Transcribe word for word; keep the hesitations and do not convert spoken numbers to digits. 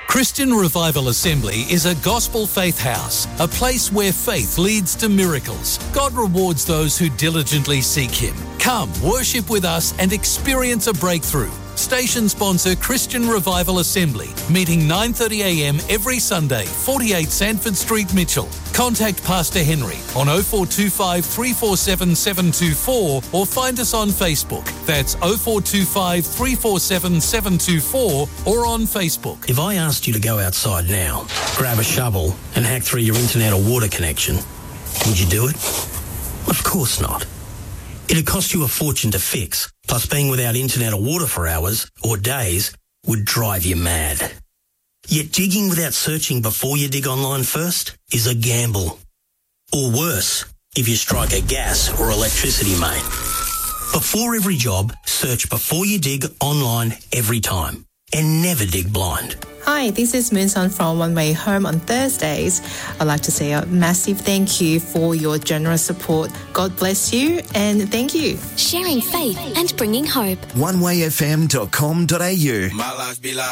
Christian Revival Assembly is a gospel faith house, a place where faith leads to miracles. God rewards those who diligently seek Him. Come, worship with us and experience a breakthrough. Station sponsor Christian Revival Assembly, meeting nine thirty a m every Sunday, forty-eight Sanford Street, Mitchell. Contact Pastor Henry on oh four two five, three four seven, seven two four or find us on Facebook. That's oh four two five, three four seven, seven two four or on Facebook. If I asked you to go outside now, grab a shovel and hack through your internet or water connection, would you do it? Of course not. It'd cost you a fortune to fix, plus being without internet or water for hours or days would drive you mad. Yet digging without searching before you dig online first is a gamble. Or worse, if you strike a gas or electricity main. Before every job, search before you dig online every time. And never dig blind. Hi, this is Moonson from One Way Home on Thursdays. I'd like to say a massive thank you for your generous support. God bless you and thank you. Sharing faith and bringing hope. one way f m dot com dot a u